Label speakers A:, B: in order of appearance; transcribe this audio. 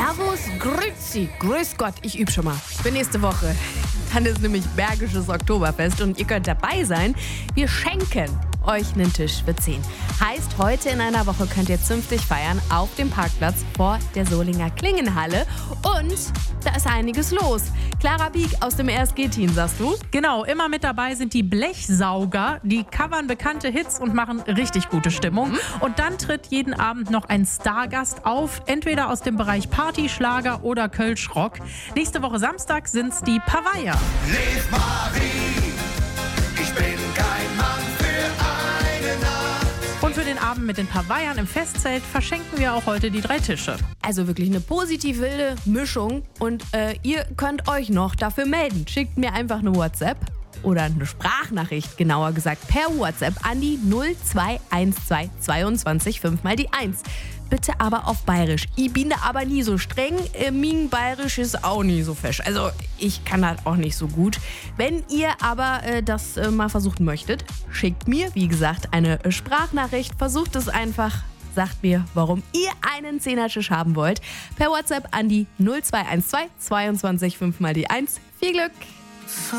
A: Servus, grüezi, grüß Gott, ich übe schon mal. Für nächste Woche. Dann ist nämlich Bergisches Oktoberfest und ihr könnt dabei sein. Wir schenken euch einen Tisch für 10. Heißt, heute in einer Woche könnt ihr zünftig feiern auf dem Parkplatz vor der Solinger Klingenhalle. Und da ist einiges los. Clara Bieg aus dem RSG-Team, sagst du?
B: Genau, immer mit dabei sind die Blechsauger. Die covern bekannte Hits und machen richtig gute Stimmung. Und dann tritt jeden Abend noch ein Stargast auf, entweder aus dem Bereich Party, Schlager oder Kölsch-Rock. Nächste Woche Samstag sind's die Pavaya.
C: Liv Marie, ich bin kein Mann für eine Nacht.
B: Und für den Abend mit den Pavayern im Festzelt verschenken wir auch heute die 3 Tische.
A: Also wirklich eine positiv wilde Mischung. Und ihr könnt euch noch dafür melden. Schickt mir einfach eine WhatsApp oder eine Sprachnachricht, genauer gesagt per WhatsApp an die 0212 22 5 mal die 1. Bitte aber auf Bayerisch. Ich bin da aber nie so streng. Mein Bayerisch ist auch nie so fesch. Also ich kann das auch nicht so gut. Wenn ihr aber das mal versuchen möchtet, schickt mir, wie gesagt, eine Sprachnachricht. Versucht es einfach. Sagt mir, warum ihr einen 10er-Tisch haben wollt. Per WhatsApp an die 0212 22 5 mal die 1. Viel Glück!